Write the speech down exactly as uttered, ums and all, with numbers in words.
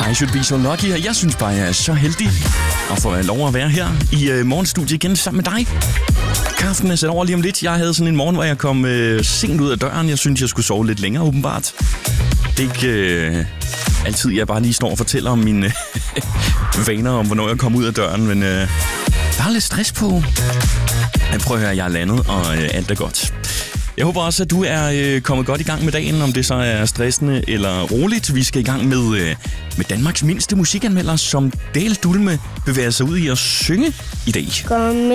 I should be so lucky, og jeg synes bare, jeg er så heldig at få lov at være her i uh, morgenstudiet igen sammen med dig. Kaffen er sat over lige om lidt. Jeg havde sådan en morgen, hvor jeg kom uh, sent ud af døren. Jeg synes, jeg skulle sove lidt længere, åbenbart. Det er ikke uh, altid, jeg bare lige står og fortæller om mine uh, vaner, om hvornår jeg kommer ud af døren, men uh, der er lidt stress på. Jeg prøver at høre, jeg er landet, og uh, alt er godt. Jeg håber også, at du er øh, kommet godt i gang med dagen, om det så er stressende eller roligt. Vi skal i gang med, øh, med Danmarks mindste musikanmelder, som Dale Dulme bevæger sig ud i at synge i dag. Kom